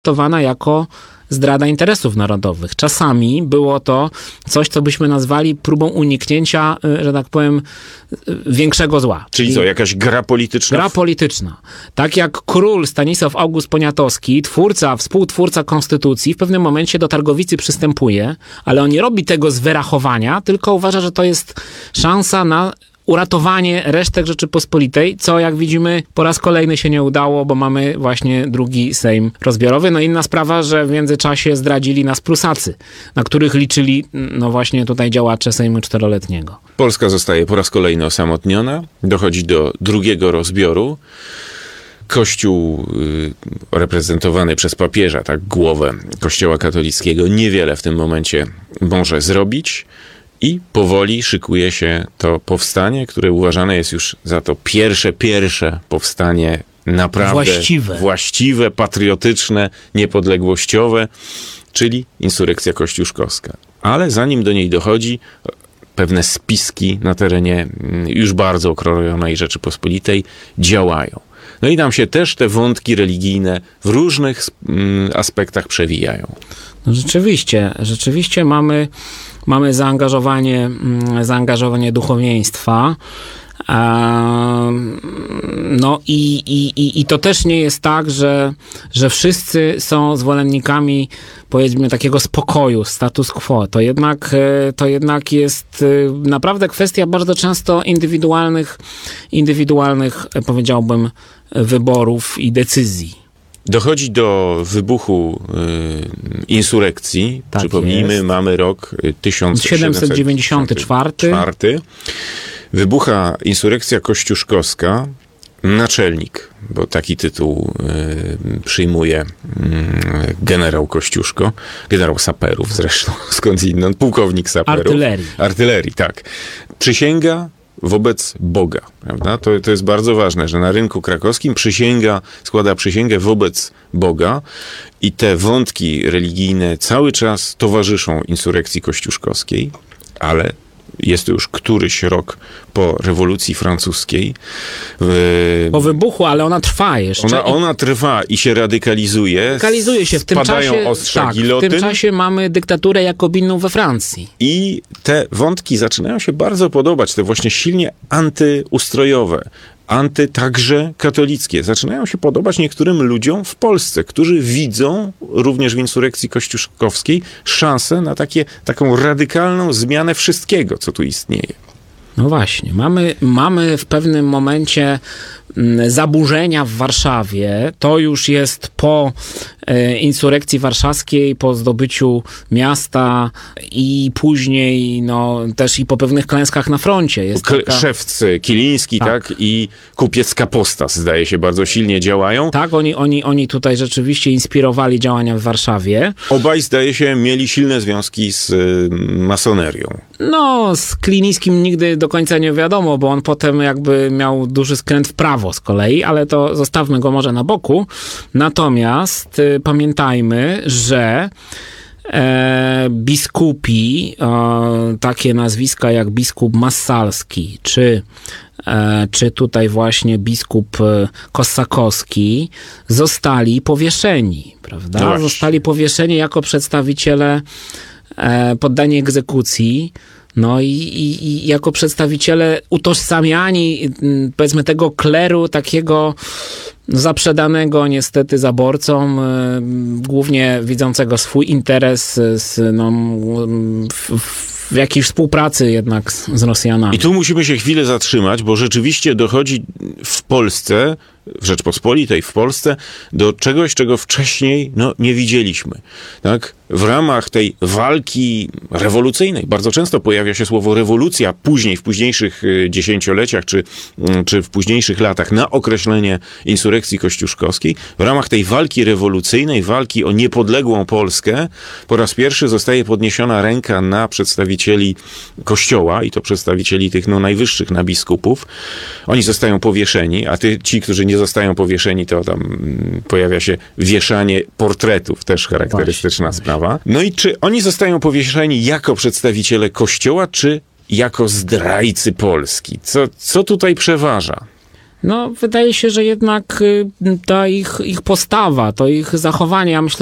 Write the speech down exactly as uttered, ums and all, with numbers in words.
traktowana jako zdrada interesów narodowych. Czasami było to coś, co byśmy nazwali próbą uniknięcia, że tak powiem, większego zła. Czyli co, jakaś gra polityczna? Gra polityczna. Tak jak król Stanisław August Poniatowski, twórca, współtwórca konstytucji, w pewnym momencie do Targowicy przystępuje, ale on nie robi tego z wyrachowania, tylko uważa, że to jest szansa na uratowanie resztek Rzeczypospolitej, co jak widzimy po raz kolejny się nie udało, bo mamy właśnie drugi Sejm rozbiorowy. No inna sprawa, że w międzyczasie zdradzili nas Prusacy, na których liczyli no właśnie tutaj działacze Sejmu Czteroletniego. Polska zostaje po raz kolejny osamotniona, dochodzi do drugiego rozbioru. Kościół y, reprezentowany przez papieża, tak głowę Kościoła katolickiego, niewiele w tym momencie może zrobić. I powoli szykuje się to powstanie, które uważane jest już za to pierwsze, pierwsze powstanie naprawdę właściwe, właściwe patriotyczne, niepodległościowe, czyli insurekcja kościuszkowska. Ale zanim do niej dochodzi, pewne spiski na terenie już bardzo okrojonej Rzeczypospolitej działają. No i tam się też te wątki religijne w różnych mm, aspektach przewijają. No rzeczywiście, rzeczywiście mamy, mamy zaangażowanie, zaangażowanie duchowieństwa. No i, i, i to też nie jest tak, że, że wszyscy są zwolennikami, powiedzmy, takiego spokoju, status quo. To jednak, to jednak jest naprawdę kwestia bardzo często indywidualnych, indywidualnych, powiedziałbym, wyborów i decyzji. Dochodzi do wybuchu y, insurekcji. Tak Przypomnijmy, jest. mamy rok tysiąc siedemset dziewięćdziesiąty czwarty. Wybucha insurekcja kościuszkowska. Naczelnik, bo taki tytuł y, przyjmuje y, generał Kościuszko, generał saperów zresztą, skądinąd, pułkownik saperów. Artylerii. Artylerii, tak. Przysięga wobec Boga, prawda? To, to jest bardzo ważne, że na rynku krakowskim przysięga, składa przysięgę wobec Boga i te wątki religijne cały czas towarzyszą insurekcji kościuszkowskiej, ale jest to już któryś rok po rewolucji francuskiej. Po wybuchu, ale ona trwa jeszcze. Ona, ona trwa i się radykalizuje. Radykalizuje się. W tym spadają czasie, ostrza tak, gilotyn. w tym czasie mamy dyktaturę jakobinów we Francji. I te wątki zaczynają się bardzo podobać, te właśnie silnie antyustrojowe, anty także katolickie. Zaczynają się podobać niektórym ludziom w Polsce, którzy widzą również w insurekcji kościuszkowskiej szansę na takie, taką radykalną zmianę wszystkiego, co tu istnieje. No właśnie, mamy, mamy w pewnym momencie zaburzenia w Warszawie. To już jest po e, insurekcji warszawskiej, po zdobyciu miasta i później no, też i po pewnych klęskach na froncie. Jest K- taka... Szewc Kiliński, tak. tak, i kupiec Kapostas, zdaje się, bardzo silnie działają. Tak, oni, oni, oni tutaj rzeczywiście inspirowali działania w Warszawie. Obaj, zdaje się, mieli silne związki z y, masonerią. No, z Kilińskim nigdy do końca nie wiadomo, bo on potem jakby miał duży skręt w prawo z kolei, ale to zostawmy go może na boku. Natomiast y, pamiętajmy, że e, biskupi, e, takie nazwiska jak biskup Massalski, czy, e, czy tutaj właśnie biskup Kossakowski zostali powieszeni, prawda? No zostali powieszeni jako przedstawiciele e, poddani egzekucji. No i, i, i jako przedstawiciele utożsamiani, powiedzmy, tego kleru takiego zaprzedanego niestety zaborcom, głównie widzącego swój interes z, no, w, w jakiejś współpracy jednak z, z Rosjanami. I tu musimy się chwilę zatrzymać, bo rzeczywiście dochodzi w Polsce, w Rzeczpospolitej, w Polsce, do czegoś, czego wcześniej no, nie widzieliśmy. Tak? W ramach tej walki rewolucyjnej, bardzo często pojawia się słowo rewolucja, później, w późniejszych dziesięcioleciach, czy, czy w późniejszych latach, na określenie insurekcji kościuszkowskiej. W ramach tej walki rewolucyjnej, walki o niepodległą Polskę, po raz pierwszy zostaje podniesiona ręka na przedstawicieli Kościoła, i to przedstawicieli tych no, najwyższych na biskupów. Oni zostają powieszeni, a ty, ci, którzy nie zostają powieszeni, to tam pojawia się wieszanie portretów, też charakterystyczna Właśnie. sprawa. No i czy oni zostają powieszeni jako przedstawiciele Kościoła, czy jako zdrajcy Polski? Co, co tutaj przeważa? No, wydaje się, że jednak y, ta ich, ich postawa, to ich zachowanie, ja myślę,